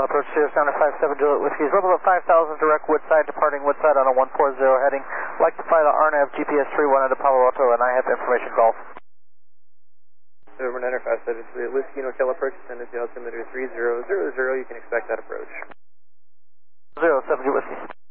approach 0757 Juliet Whiskey. Level at 5,000, direct Woodside, departing Woodside on a 140 heading. Like to fly the RNAV GPS 31 into Palo Alto, and I have information Golf. Over 957 Juliet Whiskey, NorCal approach, ascendant to altimeter 3000. You can expect that approach. 07 Juliet Whiskey.